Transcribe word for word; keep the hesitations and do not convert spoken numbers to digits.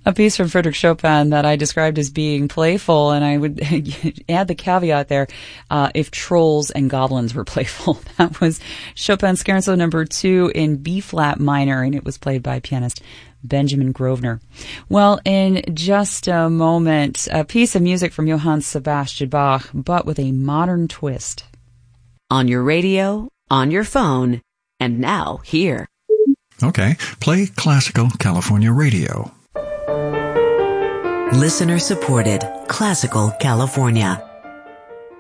a piece from Frédéric Chopin that I described as being playful, and I would add the caveat there, uh, if trolls and goblins were playful. That was Chopin's Scherzo number two in B-flat minor, and it was played by pianist Benjamin Grosvenor. Well, in just a moment, a piece of music from Johann Sebastian Bach, but with a modern twist. On your radio, on your phone, and now here. Okay, play Classical California Radio. Listener supported Classical California.